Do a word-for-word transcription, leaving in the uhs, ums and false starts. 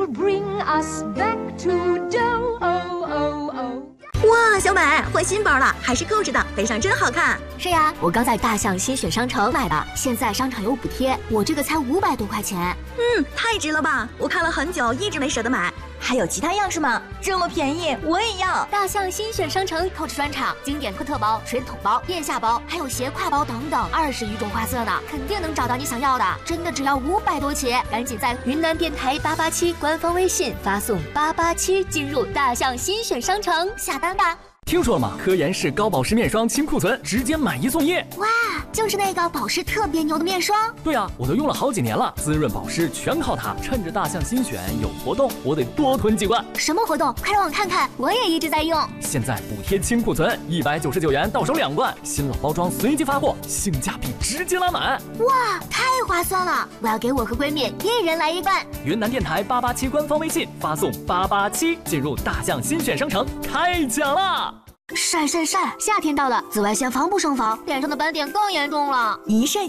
will bring us back to dough. Oh, oh, oh. 哇，小美换新包了，还是购置的，背上真好看。 是呀，我刚在大象新选商城买的，现在商场有补贴，我这个才五百多块钱。 嗯，太值了吧！我看了很久，一直没舍得买。 还有其他样式吗？这么便宜，我也要！ 大象新选商城购置专场，经典特特包、水桶包、腋下包，还有斜挎包等等，二十余种花色呢，肯定能找到你想要的。真的只要五百多起，赶紧在云南电台八八七官方微信发送八八七进入大象新选商城下单吧。 听说了吗？科颜氏高保湿面霜清库存，直接买一送一！ 哇，就是那个保湿特别牛的面霜。 对啊，我都用了好几年了，滋润保湿全靠它。趁着大象新选有活动，我得多囤几罐。 什么活动？快让我看看，我也一直在用。 现在补贴清库存，一百九十九元到手两罐，新老包装随机发货，性价比直接拉满。 哇，太划算了！我要给我和闺蜜一人来一罐。 云南电台八八七官方微信发送八八七进入大象新选商城开奖啦！ 晒晒晒！夏天到了，紫外线防不胜防，脸上的斑点更严重了。 一晒